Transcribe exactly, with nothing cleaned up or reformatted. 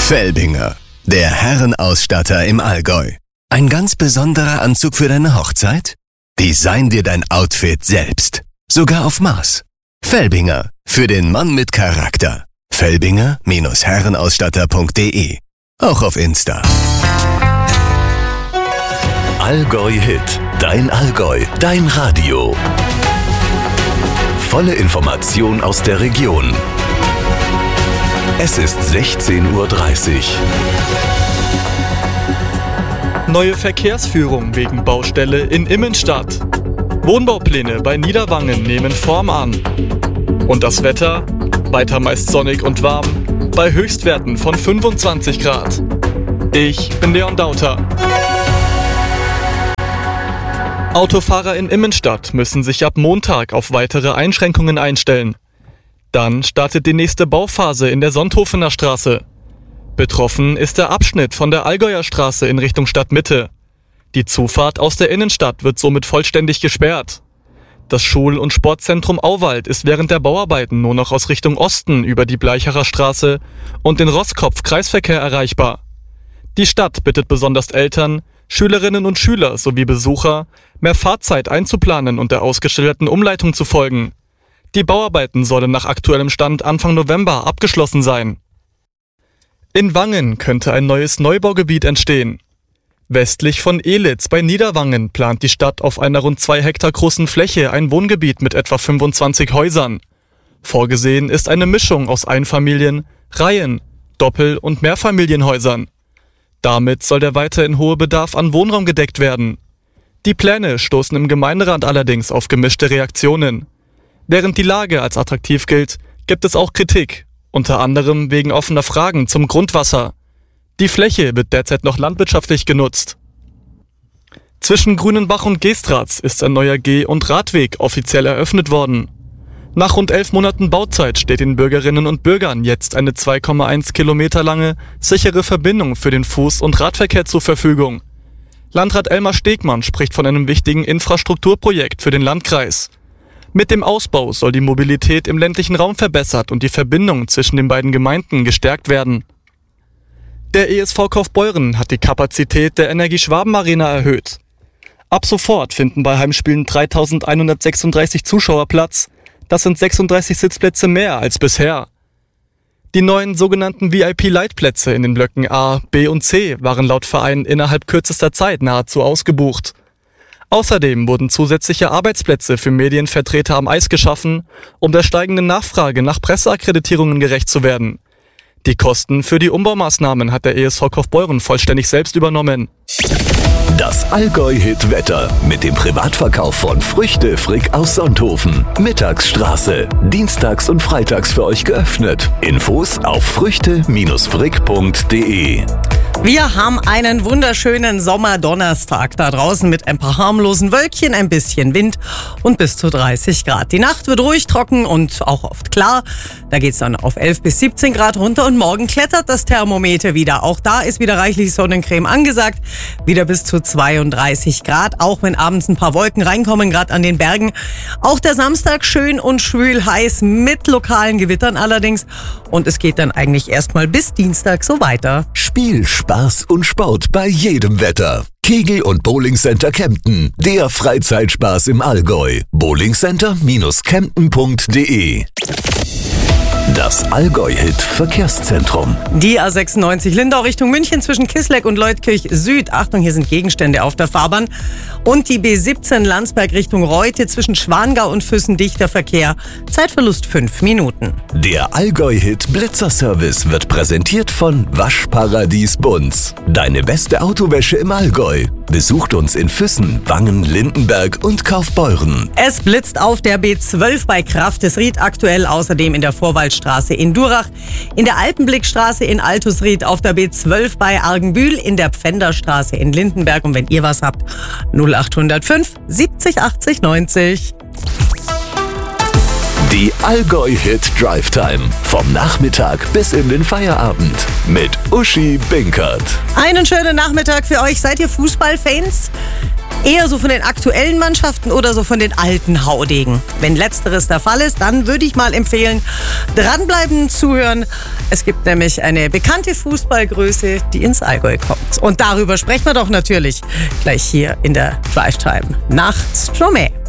Felbinger, der Herrenausstatter im Allgäu. Ein ganz besonderer Anzug für deine Hochzeit? Design dir dein Outfit selbst. Sogar auf Maß. Felbinger, für den Mann mit Charakter. Felbinger Herrenausstatter punkt de. Auch auf Insta. Allgäu Hit. Dein Allgäu. Dein Radio. Volle Information aus der Region. Es ist sechzehn Uhr dreißig. Neue Verkehrsführung wegen Baustelle in Immenstadt. Wohnbaupläne bei Niederwangen nehmen Form an. Und das Wetter? Weiter meist sonnig und warm, bei Höchstwerten von fünfundzwanzig Grad. Ich bin Leon Dauter. Autofahrer in Immenstadt müssen sich ab Montag auf weitere Einschränkungen einstellen. Dann startet die nächste Bauphase in der Sonthofener Straße. Betroffen ist der Abschnitt von der Allgäuer Straße in Richtung Stadtmitte. Die Zufahrt aus der Innenstadt wird somit vollständig gesperrt. Das Schul- und Sportzentrum Auwald ist während der Bauarbeiten nur noch aus Richtung Osten über die Bleichacher Straße und den Roßkopf-Kreisverkehr erreichbar. Die Stadt bittet besonders Eltern, Schülerinnen und Schüler sowie Besucher, mehr Fahrzeit einzuplanen und der ausgeschilderten Umleitung zu folgen. Die Bauarbeiten sollen nach aktuellem Stand Anfang November abgeschlossen sein. In Wangen könnte ein neues Neubaugebiet entstehen. Westlich von Elitz bei Niederwangen plant die Stadt auf einer rund zwei Hektar großen Fläche ein Wohngebiet mit etwa fünfundzwanzig Häusern. Vorgesehen ist eine Mischung aus Einfamilien-, Reihen-, Doppel- und Mehrfamilienhäusern. Damit soll der weiterhin hohe Bedarf an Wohnraum gedeckt werden. Die Pläne stoßen im Gemeinderat allerdings auf gemischte Reaktionen. Während die Lage als attraktiv gilt, gibt es auch Kritik, unter anderem wegen offener Fragen zum Grundwasser. Die Fläche wird derzeit noch landwirtschaftlich genutzt. Zwischen Grünenbach und Geestratz ist ein neuer Geh- und Radweg offiziell eröffnet worden. Nach rund elf Monaten Bauzeit steht den Bürgerinnen und Bürgern jetzt eine zwei Komma eins Kilometer lange, sichere Verbindung für den Fuß- und Radverkehr zur Verfügung. Landrat Elmar Stegmann spricht von einem wichtigen Infrastrukturprojekt für den Landkreis. Mit dem Ausbau soll die Mobilität im ländlichen Raum verbessert und die Verbindung zwischen den beiden Gemeinden gestärkt werden. Der E S V Kaufbeuren hat die Kapazität der Energie-Schwaben-Arena erhöht. Ab sofort finden bei Heimspielen dreitausendeinhundertsechsunddreißig Zuschauer Platz. Das sind sechsunddreißig Sitzplätze mehr als bisher. Die neuen sogenannten V I P-Leitplätze in den Blöcken A, B und C waren laut Verein innerhalb kürzester Zeit nahezu ausgebucht. Außerdem wurden zusätzliche Arbeitsplätze für Medienvertreter am Eis geschaffen, um der steigenden Nachfrage nach Presseakkreditierungen gerecht zu werden. Die Kosten für die Umbaumaßnahmen hat der E S V Kaufbeuren vollständig selbst übernommen. Das Allgäu-Hit-Wetter mit dem Privatverkauf von Früchte Frick aus Sonthofen. Mittagsstraße. Dienstags und freitags für euch geöffnet. Infos auf früchte frick punkt de. Wir haben einen wunderschönen Sommerdonnerstag da draußen mit ein paar harmlosen Wölkchen, ein bisschen Wind und bis zu dreißig Grad. Die Nacht wird ruhig, trocken und auch oft klar. Da geht's dann auf elf bis siebzehn Grad runter und morgen klettert das Thermometer wieder. Auch da ist wieder reichlich Sonnencreme angesagt. Wieder bis zu zweiunddreißig Grad, auch wenn abends ein paar Wolken reinkommen, gerade an den Bergen. Auch der Samstag schön und schwül heiß mit lokalen Gewittern allerdings. Und es geht dann eigentlich erstmal bis Dienstag so weiter. Spiel, Spaß und Sport bei jedem Wetter. Kegel- und Bowlingcenter Kempten. Der Freizeitspaß im Allgäu. bowlingcenter Kempten punkt de. Das Allgäu-Hit-Verkehrszentrum. Die A sechsundneunzig Lindau Richtung München zwischen Kisleck und Leutkirch Süd. Achtung, hier sind Gegenstände auf der Fahrbahn. Und die B siebzehn Landsberg Richtung Reute zwischen Schwangau und Füssen dichter Verkehr. Zeitverlust fünf Minuten. Der Allgäu-Hit Blitzerservice wird präsentiert von Waschparadies Bunz. Deine beste Autowäsche im Allgäu. Besucht uns in Füssen, Wangen, Lindenberg und Kaufbeuren. Es blitzt auf der B zwölf bei Kraftesried, aktuell außerdem in der Vorwaldstraße in Durach, in der Alpenblickstraße in Altusried, auf der B zwölf bei Argenbühl, in der Pfänderstraße in Lindenberg. Und wenn ihr was habt, null acht null fünf siebzig achtzig neunzig. Die Allgäu-Hit Drive Time. Vom Nachmittag bis in den Feierabend. Mit Uschi Binkert. Einen schönen Nachmittag für euch. Seid ihr Fußballfans? Eher so von den aktuellen Mannschaften oder so von den alten Haudegen? Wenn letzteres der Fall ist, dann würde ich mal empfehlen, dranbleiben, zuhören. Es gibt nämlich eine bekannte Fußballgröße, die ins Allgäu kommt. Und darüber sprechen wir doch natürlich gleich hier in der Drive Time nach Stromae.